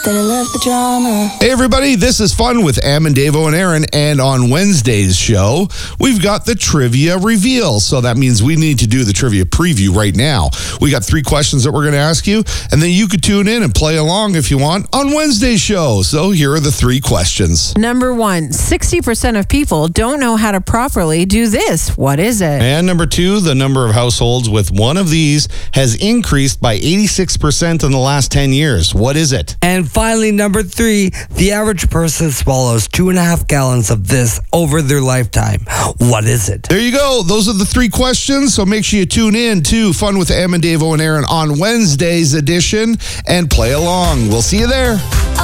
that I love the drama. Hey everybody, this is Fun with Am and Davo and Aaron, and on Wednesday's show, we've got the trivia reveal. So that means we need to do the trivia preview right now. We got 3 questions that we're going to ask you, and then you could tune in and play along if you want on Wednesday's show. So here are the 3 questions. Number 1, 60% of people don't know how to properly do this. What is it? And number 2, the number of households with one of these has increased by 86% in the last 10 years. What is it? And finally, number 3, the average person swallows 2.5 gallons of this over their lifetime. What is it? There you go. Those are the 3 questions. So make sure you tune in to Fun with Am and Davo and Aaron on Wednesday's edition and play along. We'll see you there.